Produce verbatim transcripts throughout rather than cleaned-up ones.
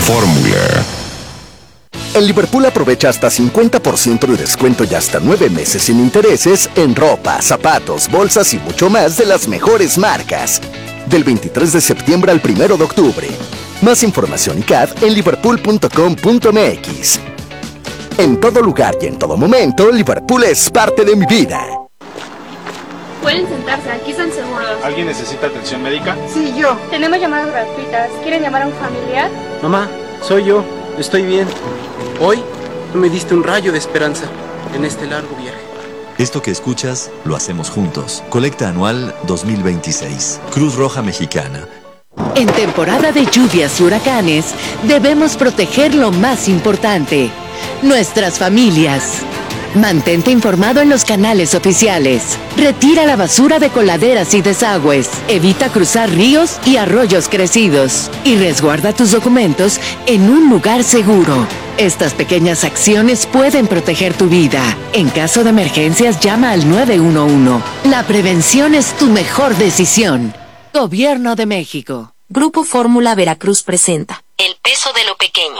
Fórmula. En Liverpool aprovecha hasta cincuenta por ciento de descuento y hasta nueve meses sin intereses en ropa, zapatos, bolsas y mucho más de las mejores marcas. Del veintitrés de septiembre al primero de octubre. Más información y C A D en liverpool punto com punto m x. En todo lugar y en todo momento, Liverpool es parte de mi vida. Pueden sentarse, aquí están seguros. ¿Alguien necesita atención médica? Sí, yo. Tenemos llamadas gratuitas. ¿Quieren llamar a un familiar? Mamá, soy yo. Estoy bien. Hoy me diste un rayo de esperanza en este largo viaje. Esto que escuchas, lo hacemos juntos. Colecta anual dos mil veintiséis. Cruz Roja Mexicana. En temporada de lluvias y huracanes, debemos proteger lo más importante, nuestras familias. Mantente informado en los canales oficiales. Retira la basura de coladeras y desagües. Evita cruzar ríos y arroyos crecidos. Y resguarda tus documentos en un lugar seguro. Estas pequeñas acciones pueden proteger tu vida. En caso de emergencias, llama al nueve uno uno. La prevención es tu mejor decisión. Gobierno de México. Grupo Fórmula Veracruz presenta El peso de lo pequeño.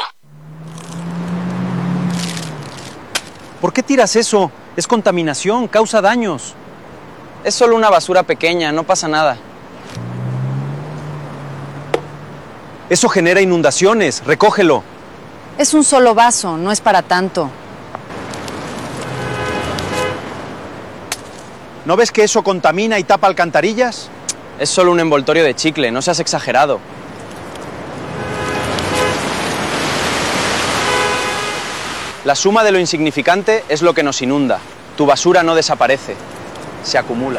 ¿Por qué tiras eso? Es contaminación, causa daños. Es solo una basura pequeña, no pasa nada. Eso genera inundaciones, recógelo. Es un solo vaso, no es para tanto. ¿No ves que eso contamina y tapa alcantarillas? Es solo un envoltorio de chicle, no seas exagerado. La suma de lo insignificante es lo que nos inunda. Tu basura no desaparece, se acumula.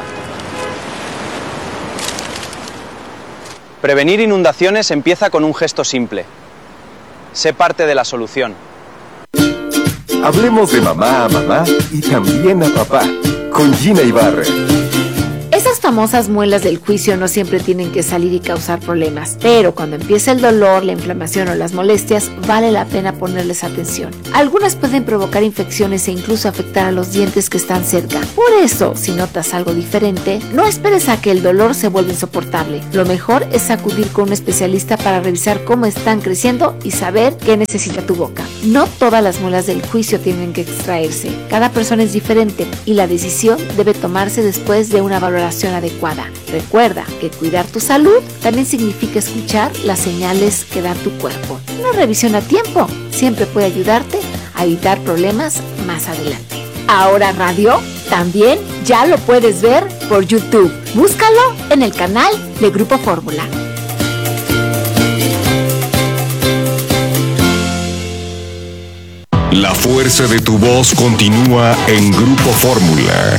Prevenir inundaciones empieza con un gesto simple. Sé parte de la solución. Hablemos de mamá a mamá y también a papá, con Gina Ibarra. Esas famosas muelas del juicio no siempre tienen que salir y causar problemas, pero cuando empieza el dolor, la inflamación o las molestias, vale la pena ponerles atención. Algunas pueden provocar infecciones e incluso afectar a los dientes que están cerca. Por eso, si notas algo diferente, no esperes a que el dolor se vuelva insoportable. Lo mejor es acudir con un especialista para revisar cómo están creciendo y saber qué necesita tu boca. No todas las muelas del juicio tienen que extraerse. Cada persona es diferente y la decisión debe tomarse después de una valoración adecuada. Recuerda que cuidar tu salud también significa escuchar las señales que da tu cuerpo. Una revisión a tiempo siempre puede ayudarte a evitar problemas más adelante. Ahora Radio también ya lo puedes ver por YouTube. Búscalo en el canal de Grupo Fórmula. La fuerza de tu voz continúa en Grupo Fórmula.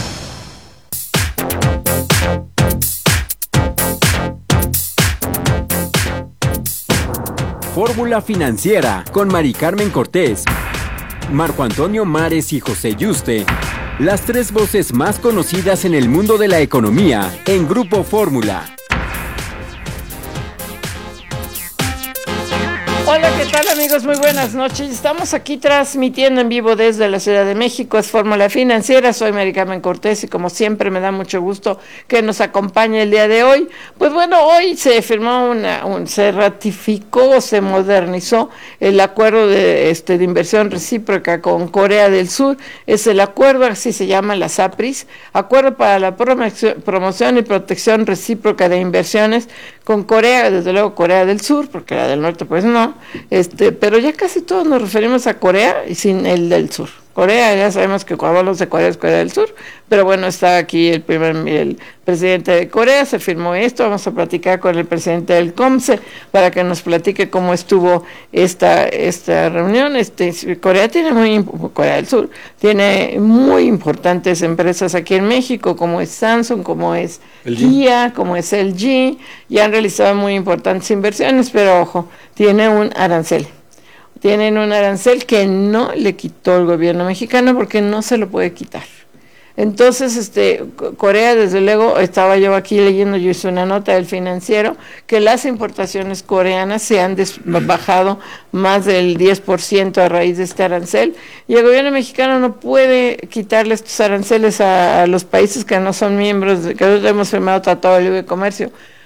Fórmula Financiera con Mari Carmen Cortés, Marco Antonio Mares y José Yuste, las tres voces más conocidas en el mundo de la economía en Grupo Fórmula. Hola, ¿qué tal amigos? Muy buenas noches. Estamos aquí transmitiendo en vivo desde la Ciudad de México. Es Fórmula Financiera. Soy Mari Carmen Cortés y como siempre me da mucho gusto que nos acompañe el día de hoy. Pues bueno, hoy se firmó una, un, se ratificó, se modernizó el acuerdo de, este, de inversión recíproca con Corea del Sur. Es el acuerdo, así se llama, las APRIS, Acuerdo para la promoción, promoción y protección recíproca de inversiones con Corea, desde luego Corea del Sur, porque la del norte pues no. Este, pero ya casi todos nos referimos a Corea y sin el del sur. Corea, ya sabemos que cuando hablamos de Corea es Corea del Sur, pero bueno, está aquí el primer el presidente de Corea, se firmó esto, vamos a platicar con el presidente del COMSE para que nos platique cómo estuvo esta esta reunión. Este Corea tiene muy Corea del Sur tiene muy importantes empresas aquí en México, como es Samsung, como es Kia, como es L G, y han realizado muy importantes inversiones, pero ojo, tiene un arancel. Tienen un arancel que no le quitó el gobierno mexicano porque no se lo puede quitar. Entonces, este, Corea, desde luego, estaba yo aquí leyendo, yo hice una nota del Financiero, que las importaciones coreanas se han des- bajado más del diez por ciento a raíz de este arancel, y el gobierno mexicano no puede quitarle estos aranceles a, a los países que no son miembros, de, que no hemos firmado Tratado de Libre Comercio,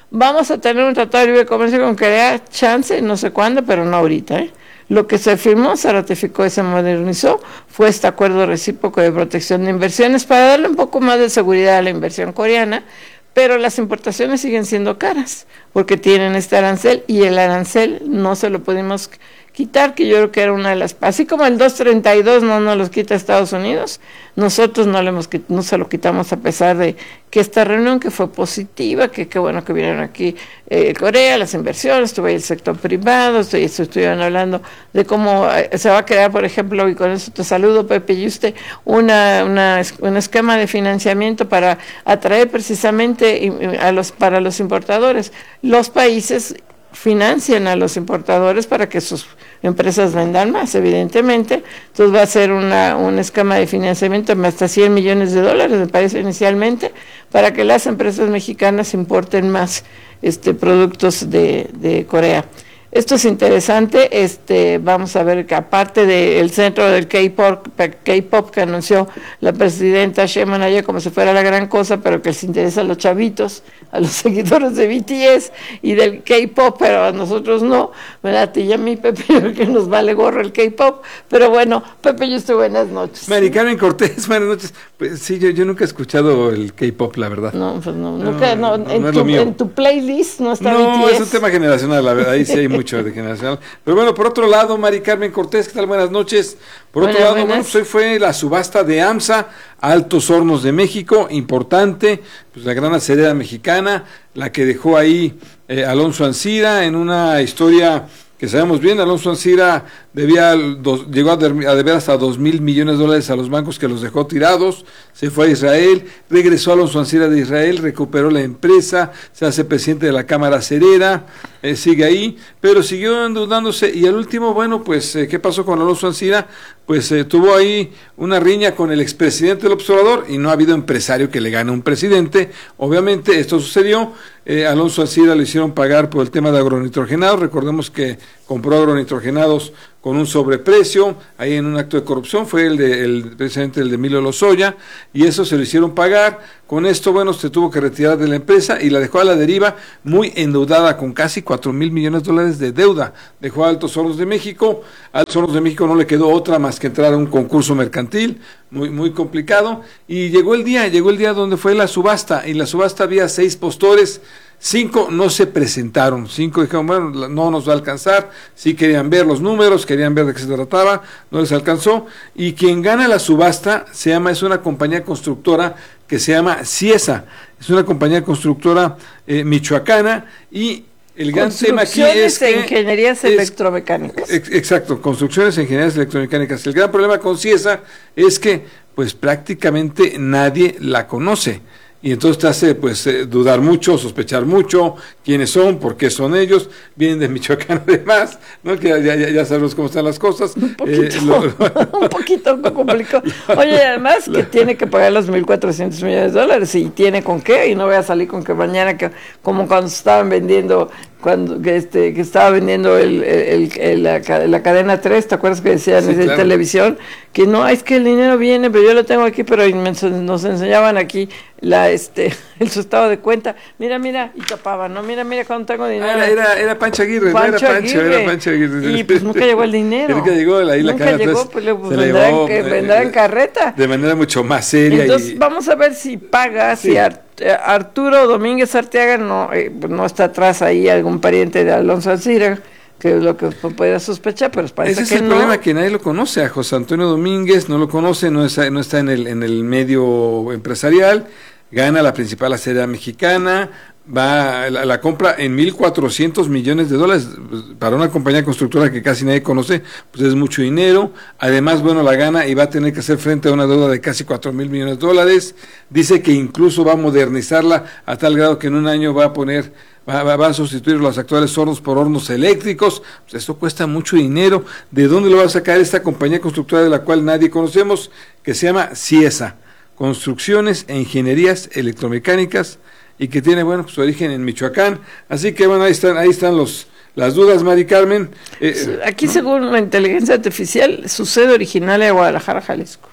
vamos a tener un tratado de libre comercio con Corea, chance, no sé cuándo, pero no ahorita, ¿eh? Lo que se firmó, se ratificó y se modernizó fue este acuerdo recíproco de protección de inversiones para darle un poco más de seguridad a la inversión coreana, pero las importaciones siguen siendo caras porque tienen este arancel y el arancel no se lo pudimos quitar, que yo creo que era una de las, así como el doscientos treinta y dos no nos los quita Estados Unidos, nosotros no, le hemos, no se lo quitamos a pesar de que esta reunión que fue positiva, que qué bueno que vinieron aquí eh, Corea, las inversiones, estuvo ahí el sector privado, estoy, estuvieron hablando de cómo eh, se va a crear, por ejemplo, y con eso te saludo, Pepe y usted, una, una, un esquema de financiamiento para atraer precisamente a los, para los importadores. Los países financian a los importadores para que sus empresas vendan más, evidentemente. Entonces va a ser una, un esquema de financiamiento de hasta cien millones de dólares, me parece inicialmente, para que las empresas mexicanas importen más este productos de, de Corea. Esto es interesante, este, vamos a ver que aparte del centro del K-pop, K-pop que anunció la presidenta Sheinbaum ayer como si fuera la gran cosa, pero que les interesa a los chavitos, a los seguidores de B T S y del K-pop, pero a nosotros no, ¿verdad? A ti y a mí, Pepe, que nos vale gorro el K-pop, pero bueno, Pepe, yo estoy buenas noches. Mari Carmen Cortés, buenas noches. Pues sí, yo, yo nunca he escuchado el K-pop, la verdad. No, pues no, no nunca, no, no, en, no tu, en tu playlist no está no, B T S. Es un tema generacional, la verdad, ahí sí hay mucho de generacional. Pero bueno, por otro lado, Mari Carmen Cortés, ¿qué tal? Buenas noches. Por otro buenas, lado, buenas. Bueno, pues hoy fue la subasta de AMSA, Altos Hornos de México, importante, pues la gran acerera mexicana, la que dejó ahí eh, Alonso Ancira en una historia que sabemos bien. Alonso Ancira debía dos, llegó a, de, a deber hasta dos mil millones de dólares a los bancos que los dejó tirados, se fue a Israel, regresó Alonso Ancira de Israel, recuperó la empresa, se hace presidente de la Cámara Acerera, eh, sigue ahí, pero siguió endeudándose y al último, bueno, pues, eh, ¿qué pasó con Alonso Ancira? Pues eh, tuvo ahí una riña con el expresidente del Observador y no ha habido empresario que le gane a un presidente. Obviamente esto sucedió, eh, Alonso Ancira le hicieron pagar por el tema de agronitrogenados, recordemos que compró agronitrogenados con un sobreprecio, ahí en un acto de corrupción, fue el de, el, precisamente el de Emilio Lozoya, y eso se lo hicieron pagar. Con esto, bueno, se tuvo que retirar de la empresa y la dejó a la deriva, muy endeudada, con casi cuatro mil millones de dólares de deuda. Dejó a Altos Hornos de México, a Altos Hornos de México no le quedó otra más que entrar a un concurso mercantil, muy, muy complicado, y llegó el día, llegó el día donde fue la subasta, y la subasta había seis postores, cinco no se presentaron, cinco dijeron, bueno, no nos va a alcanzar, sí querían ver los números, querían ver de qué se trataba, no les alcanzó, y quien gana la subasta se llama, es una compañía constructora que se llama Ciesa, es una compañía constructora eh, michoacana, y el gran tema aquí es que... Construcciones e ingenierías es, electromecánicas. Ex, exacto, construcciones e ingenierías electromecánicas. El gran problema con Ciesa es que, pues, prácticamente nadie la conoce. Y entonces te hace pues eh, dudar mucho, sospechar mucho, quiénes son, por qué son ellos, vienen de Michoacán además, ¿no? Que ya, ya, ya sabemos cómo están las cosas. Un poquito, eh, lo, un poquito complicado. Oye, además que tiene que pagar los mil cuatrocientos millones de dólares, y tiene con qué, y no voy a salir con que mañana, que como cuando estaban vendiendo, cuando que este que estaba vendiendo el, el, el, la, la cadena tres, ¿te acuerdas que decían sí, en claro. televisión? Que no, es que el dinero viene, pero yo lo tengo aquí, pero nos enseñaban aquí la este el su estado de cuenta, mira, mira, y tapaban, no, mira, mira cuánto tengo dinero. Era, era, era Pancho Aguirre, Pancho no era Pancho, Aguirre. era Pancho Aguirre. Y pues nunca llegó el dinero. Nunca llegó, ahí la nunca llegó, pues, pues vendrá, en, que, vendrá en carreta. De manera mucho más seria. Entonces y... vamos a ver si paga, sí. si Ar, Arturo Domínguez Arteaga no, eh, no está atrás ahí algún pariente de Alonso Ancira, que es lo que puede sospechar, pero parece Ese que es el no. problema, que nadie lo conoce. A José Antonio Domínguez no lo conoce, no está, no está en el en el medio empresarial, gana la principal acerera mexicana, va la, la compra en mil cuatrocientos millones de dólares, para una compañía constructora que casi nadie conoce, pues es mucho dinero. Además, bueno, la gana y va a tener que hacer frente a una deuda de casi cuatro mil millones de dólares. Dice que incluso va a modernizarla a tal grado que en un año va a poner Va, va, va a sustituir los actuales hornos por hornos eléctricos. Pues esto cuesta mucho dinero. ¿De dónde lo va a sacar esta compañía constructora de la cual nadie conocemos, que se llama Ciesa, Construcciones e Ingenierías Electromecánicas, y que tiene, bueno, pues, su origen en Michoacán? Así que, bueno, ahí están, ahí están los las dudas, Mari Carmen. Eh, Aquí, ¿no? según la inteligencia artificial, su sede original es Guadalajara, Jalisco.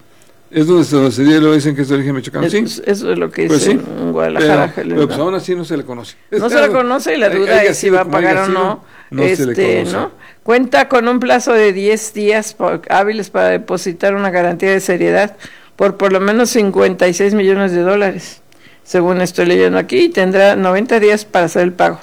Es donde se, se dio, lo dicen que es de origen michoacano, ¿sí? Eso, eso es lo que pues dicen sí, en Guadalajara. Pero, pero pues aún así no se le conoce. No se le conoce y la duda es si va a pagar o no. No este, se le conoce. ¿no? Cuenta con un plazo de diez días por, hábiles para depositar una garantía de seriedad por por lo menos cincuenta y seis millones de dólares, según estoy leyendo aquí, y tendrá noventa días para hacer el pago.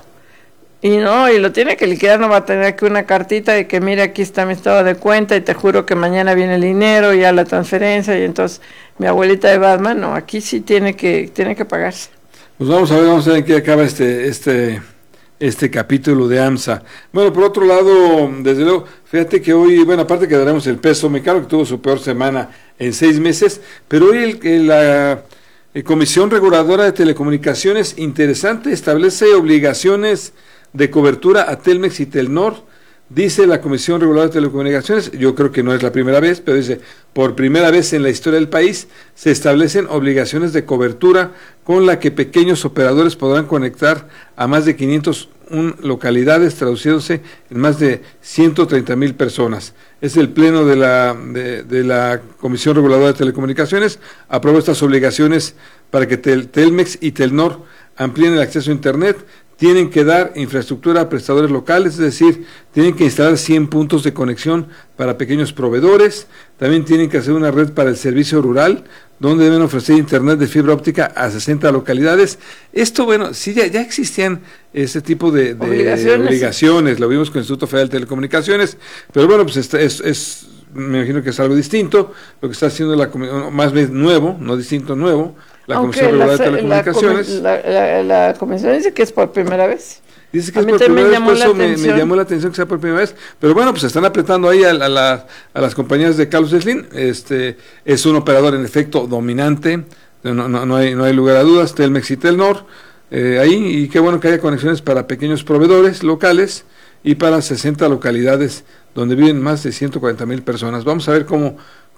Y no, y lo tiene que liquidar, no va a tener que una cartita de que mira, aquí está mi estado de cuenta y te juro que mañana viene el dinero y ya la transferencia y entonces mi abuelita de Batman, no, aquí sí tiene que tiene que pagarse. Pues vamos a ver, vamos a ver en qué acaba este este este capítulo de AMSA. Bueno, por otro lado, desde luego, fíjate que hoy, bueno, aparte que daremos el peso mexicano, que tuvo su peor semana en seis meses, pero hoy el, el, la el Comisión Reguladora de Telecomunicaciones, interesante, establece obligaciones de cobertura a Telmex y Telnor. Dice la Comisión Reguladora de Telecomunicaciones, yo creo que no es la primera vez, pero dice, por primera vez en la historia del país se establecen obligaciones de cobertura con la que pequeños operadores podrán conectar a más de quinientas una localidades, traduciéndose en más de ciento treinta mil personas. Es el pleno de la, de, de la Comisión Reguladora de Telecomunicaciones, aprobó estas obligaciones para que Tel, Telmex y Telnor amplíen el acceso a Internet. Tienen que dar infraestructura a prestadores locales, es decir, tienen que instalar cien puntos de conexión para pequeños proveedores, también tienen que hacer una red para el servicio rural, donde deben ofrecer internet de fibra óptica a sesenta localidades. Esto, bueno, sí, ya, ya existían ese tipo de, de obligaciones. obligaciones, lo vimos con el Instituto Federal de Telecomunicaciones, pero bueno, pues es, es, es, me imagino que es algo distinto, lo que está haciendo la más bien nuevo, no distinto, nuevo, la Aunque Comisión Reguladora la, de Telecomunicaciones. La, la, la, la Comisión dice que es por primera vez. Dice que es por primera vez, por eso me, me llamó la atención que sea por primera vez. Pero bueno, pues están apretando ahí a, a, la, a las compañías de Carlos Slim. Este, es un operador en efecto dominante, no, no, no, hay, no hay lugar a dudas, Telmex y Telnor. Eh, ahí, y qué bueno que haya conexiones para pequeños proveedores locales y para sesenta localidades donde viven más de ciento cuarenta mil personas. Vamos a ver cómo,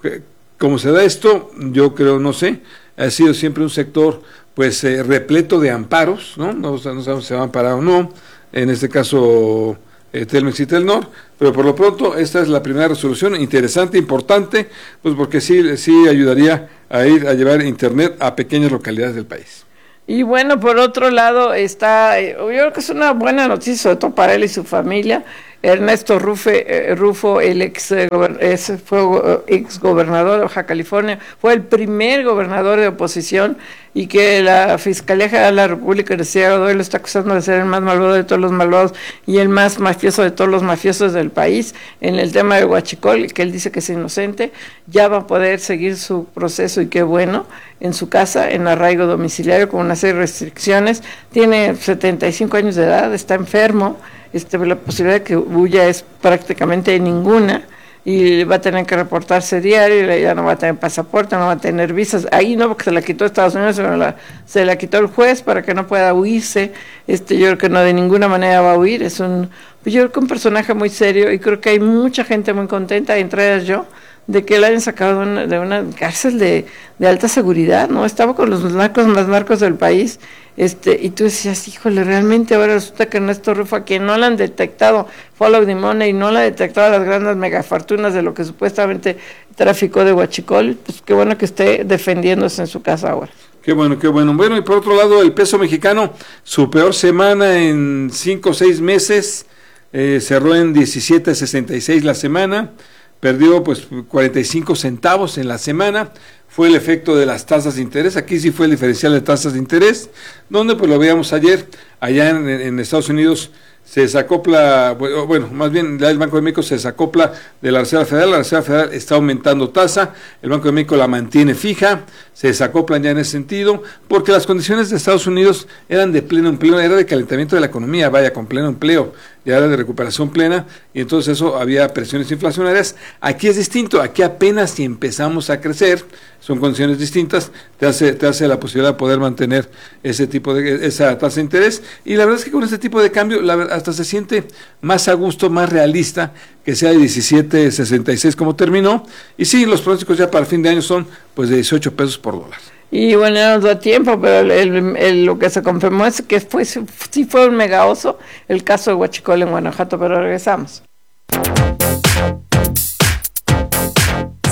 cómo se da esto. Yo creo, no sé, ha sido siempre un sector pues eh, repleto de amparos, ¿no? No, no sabemos si se va a amparar o no, en este caso eh, Telmex y Telnor, pero por lo pronto esta es la primera resolución interesante, importante, pues porque sí, sí ayudaría a ir a llevar internet a pequeñas localidades del país. Y bueno, por otro lado está, yo creo que es una buena noticia, sobre todo para él y su familia. Ernesto Rufe, eh, Rufo, el ex, eh, ese fue eh, ex gobernador de Baja California, fue el primer gobernador de oposición y que la Fiscalía General de la República de Sierra Godoy lo está acusando de ser el más malvado de todos los malvados y el más mafioso de todos los mafiosos del país en el tema de Huachicol, que él dice que es inocente. Ya va a poder seguir su proceso y qué bueno, en su casa, en arraigo domiciliario con una serie de restricciones. Tiene setenta y cinco años de edad, está enfermo. Este, la posibilidad de que huya es prácticamente ninguna y va a tener que reportarse diario, ya no va a tener pasaporte, no va a tener visas, ahí no, porque se la quitó Estados Unidos, sino la, se la quitó el juez para que no pueda huirse. Este, yo creo que no, de ninguna manera va a huir. Es un, yo creo que un personaje muy serio y creo que hay mucha gente muy contenta, entre ellas yo, de que lo hayan sacado de una, de una cárcel de, de alta seguridad, ¿no? Estaba con los narcos más narcos del país, este, y tú decías, híjole, realmente ahora resulta que Ernesto Rufo, a quien no le han detectado follow the money, no le ha detectado las grandes megafortunas de lo que supuestamente traficó de Huachicol, pues qué bueno que esté defendiéndose en su casa ahora. Qué bueno, qué bueno. Bueno, y por otro lado, el peso mexicano, su peor semana en cinco o seis meses, eh, cerró en diecisiete sesenta y seis la semana, perdió pues cuarenta y cinco centavos en la semana. Fue el efecto de las tasas de interés, aquí sí fue el diferencial de tasas de interés, donde pues lo veíamos ayer, allá en, en Estados Unidos se desacopla, bueno, más bien el Banco de México se desacopla de la Reserva Federal, la Reserva Federal está aumentando tasa, el Banco de México la mantiene fija, se desacoplan ya en ese sentido, porque las condiciones de Estados Unidos eran de pleno empleo, era de calentamiento de la economía, vaya, con pleno empleo, ya era de recuperación plena, y entonces eso había presiones inflacionarias. Aquí es distinto, aquí apenas si empezamos a crecer, son condiciones distintas, te hace, te hace la posibilidad de poder mantener ese tipo de, esa tasa de interés, y la verdad es que con este tipo de cambio, la, hasta se siente más a gusto, más realista, que sea de diecisiete sesenta y seis como terminó, y sí, los pronósticos ya para fin de año son pues de dieciocho pesos por dólar. Y bueno, ya nos da tiempo, pero el, el, el, lo que se confirmó es que fue, sí fue un mega oso el caso de Huachicol en Guanajuato, pero regresamos.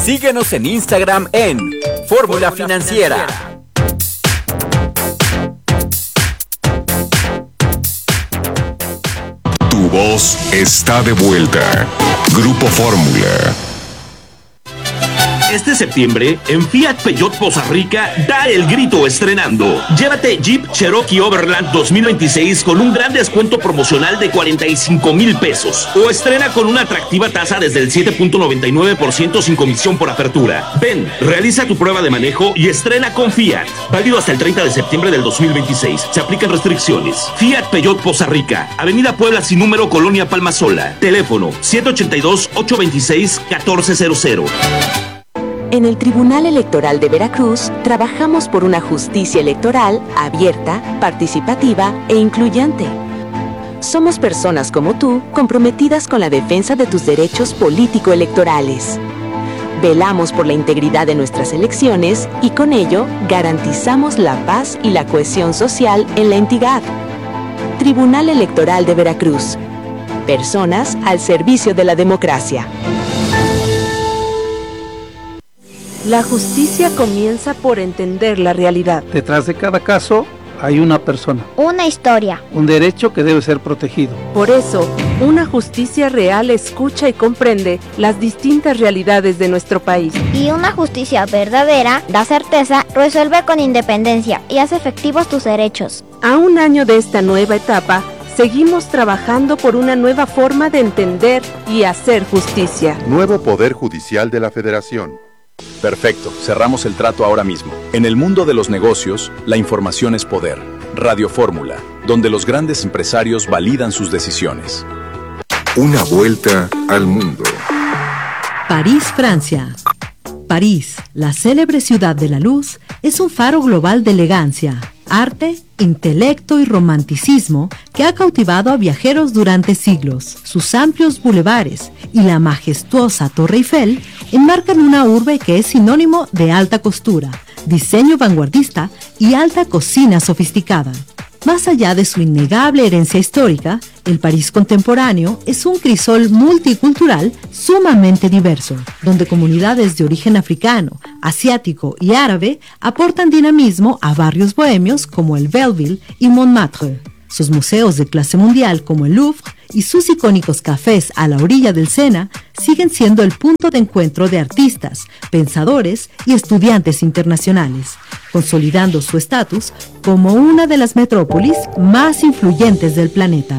Síguenos en Instagram en Fórmula Financiera. Tu voz está de vuelta. Grupo Fórmula. Este septiembre, en Fiat Peugeot Poza Rica, da el grito estrenando. Llévate Jeep Cherokee Overland dos mil veintiséis con un gran descuento promocional de cuarenta y cinco mil pesos. O estrena con una atractiva tasa desde el siete punto noventa y nueve por ciento sin comisión por apertura. Ven, realiza tu prueba de manejo y estrena con Fiat. Válido hasta el treinta de septiembre del dos mil veintiséis. Se aplican restricciones. Fiat Peugeot Poza Rica, Avenida Puebla sin número, Colonia Palma Sola. Teléfono siete ocho dos, ocho dos seis, uno cuatro cero cero. En el Tribunal Electoral de Veracruz trabajamos por una justicia electoral abierta, participativa e incluyente. Somos personas como tú comprometidas con la defensa de tus derechos político-electorales. Velamos por la integridad de nuestras elecciones y con ello garantizamos la paz y la cohesión social en la entidad. Tribunal Electoral de Veracruz. Personas al servicio de la democracia. La justicia comienza por entender la realidad. Detrás de cada caso hay una persona. Una historia. Un derecho que debe ser protegido. Por eso, una justicia real escucha y comprende las distintas realidades de nuestro país. Y una justicia verdadera da certeza, resuelve con independencia y hace efectivos tus derechos. A un año de esta nueva etapa, seguimos trabajando por una nueva forma de entender y hacer justicia. Nuevo Poder Judicial de la Federación. Perfecto, cerramos el trato ahora mismo. En el mundo de los negocios, la información es poder. Radio Fórmula, donde los grandes empresarios validan sus decisiones. Una vuelta al mundo. París, Francia. París, la célebre ciudad de la luz, es un faro global de elegancia, arte, intelecto y romanticismo que ha cautivado a viajeros durante siglos. Sus amplios bulevares y la majestuosa Torre Eiffel enmarcan una urbe que es sinónimo de alta costura, diseño vanguardista y alta cocina sofisticada. Más allá de su innegable herencia histórica, el París contemporáneo es un crisol multicultural sumamente diverso, donde comunidades de origen africano, asiático y árabe aportan dinamismo a barrios bohemios como el Belleville y Montmartre. Sus museos de clase mundial como el Louvre y sus icónicos cafés a la orilla del Sena siguen siendo el punto de encuentro de artistas, pensadores y estudiantes internacionales, consolidando su estatus como una de las metrópolis más influyentes del planeta.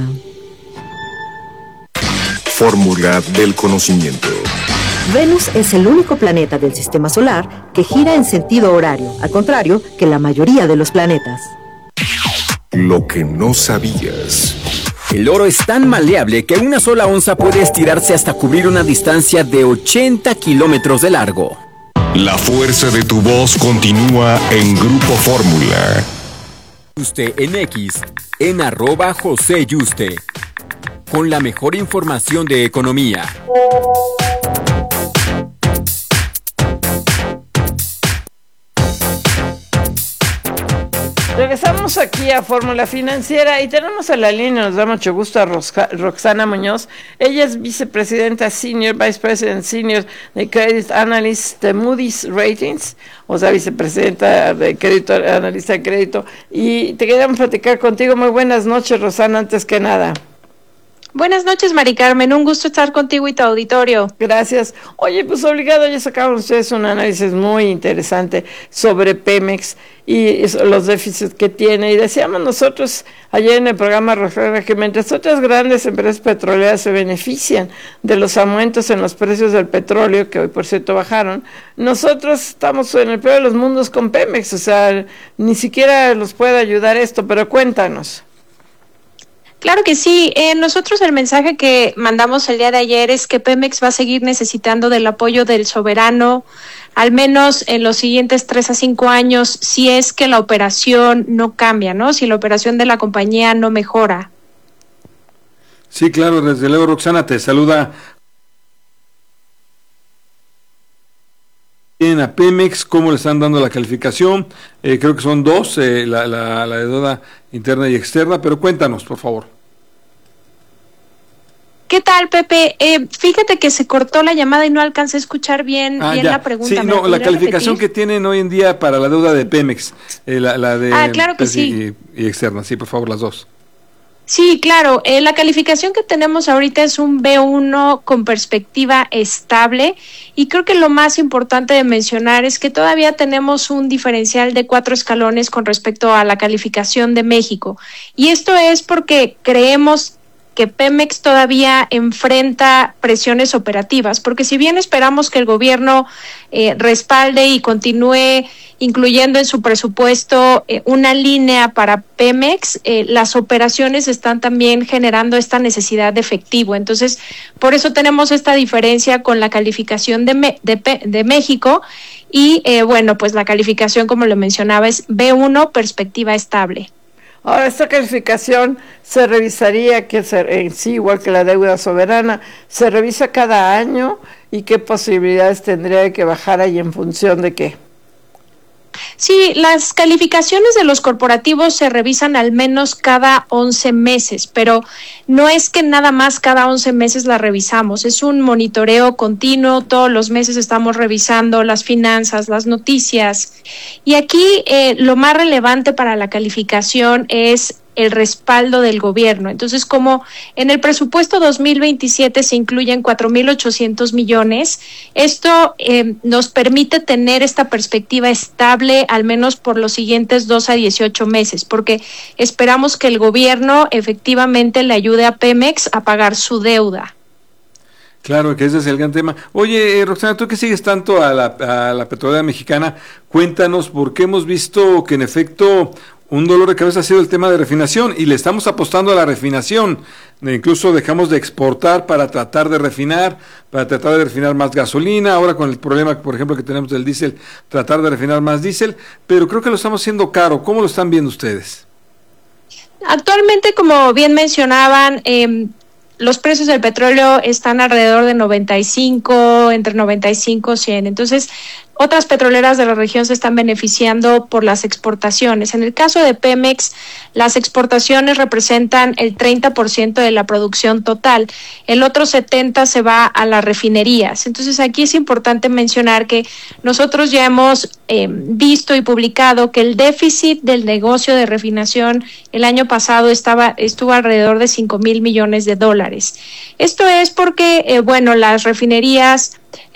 Fórmula del conocimiento. Venus es el único planeta del sistema solar que gira en sentido horario, al contrario que la mayoría de los planetas. Lo que no sabías. El oro es tan maleable que una sola onza puede estirarse hasta cubrir una distancia de ochenta kilómetros de largo. La fuerza de tu voz continúa en Grupo Fórmula. Yuste en X, en arroba José Yuste, con la mejor información de economía. Regresamos aquí a Fórmula Financiera y tenemos a la línea, nos da mucho gusto, a Rosca, Roxana Muñoz. Ella es vicepresidenta senior, vice president senior de Credit Analyst de Moody's Ratings, o sea, vicepresidenta de crédito, analista de crédito. Y te queríamos platicar contigo. Muy buenas noches, Rosana, antes que nada. Buenas noches, Mari Carmen, un gusto estar contigo y tu auditorio. Gracias. Oye, pues obligado, ya sacaron ustedes un análisis muy interesante sobre Pemex y los déficits que tiene, y decíamos nosotros ayer en el programa que mientras otras grandes empresas petroleras se benefician de los aumentos en los precios del petróleo, que hoy por cierto bajaron, nosotros estamos en el peor de los mundos con Pemex, o sea, ni siquiera los puede ayudar esto, pero cuéntanos. Claro que sí. Eh, nosotros el mensaje que mandamos el día de ayer es que Pemex va a seguir necesitando del apoyo del soberano, al menos en los siguientes tres a cinco años, si es que la operación no cambia, ¿no? Si la operación de la compañía no mejora. Sí, claro, desde luego, Roxana, te saluda bien a Pemex. ¿Cómo le están dando la calificación? Eh, creo que son dos, eh, la, la, la deuda interna y externa, pero cuéntanos, por favor. ¿Qué tal, Pepe? Eh, fíjate que se cortó la llamada y no alcancé a escuchar bien, ah, bien ya. la pregunta. Sí, no, la calificación repetir? que tienen hoy en día para la deuda de Pemex, eh, la, la de ah, claro que sí. y, y externa, sí, por favor, las dos. Sí, claro. Eh, la calificación que tenemos ahorita es un B uno con perspectiva estable y creo que lo más importante de mencionar es que todavía tenemos un diferencial de cuatro escalones con respecto a la calificación de México. Y esto es porque creemos que Pemex todavía enfrenta presiones operativas, porque si bien esperamos que el gobierno eh, respalde y continúe incluyendo en su presupuesto eh, una línea para Pemex, eh, las operaciones están también generando esta necesidad de efectivo. Entonces, por eso tenemos esta diferencia con la calificación de, Me- de, Pe- de México y, eh, bueno, pues la calificación, como lo mencionaba, es B uno, perspectiva estable. Ahora, esta calificación se revisaría, que se, en sí, igual que la deuda soberana, se revisa cada año y qué posibilidades tendría de que bajara y en función de qué. Sí, las calificaciones de los corporativos se revisan al menos cada once meses, pero no es que nada más cada once meses la revisamos, es un monitoreo continuo, todos los meses estamos revisando las finanzas, las noticias, y aquí eh, lo más relevante para la calificación es el respaldo del gobierno. Entonces, como en el presupuesto dos mil veintisiete se incluyen cuatro mil ochocientos millones, esto eh, nos permite tener esta perspectiva estable al menos por los siguientes dos a dieciocho meses, porque esperamos que el gobierno efectivamente le ayude a Pemex a pagar su deuda. Claro, que ese es el gran tema. Oye, eh, Roxana, tú que sigues tanto a la, a la petrolera mexicana, cuéntanos, porque hemos visto que en efecto un dolor de cabeza ha sido el tema de refinación y le estamos apostando a la refinación. Incluso dejamos de exportar para tratar de refinar, para tratar de refinar más gasolina. Ahora con el problema, por ejemplo, que tenemos del diésel, tratar de refinar más diésel, pero creo que lo estamos haciendo caro. ¿Cómo lo están viendo ustedes? Actualmente, como bien mencionaban, eh, los precios del petróleo están alrededor de noventa y cinco, entre noventa y cinco y cien. Entonces, otras petroleras de la región se están beneficiando por las exportaciones. En el caso de Pemex, las exportaciones representan el treinta por ciento de la producción total. El otro setenta por ciento se va a las refinerías. Entonces, aquí es importante mencionar que nosotros ya hemos eh, visto y publicado que el déficit del negocio de refinación el año pasado estaba estuvo alrededor de cinco mil millones de dólares. Esto es porque, eh, bueno, las refinerías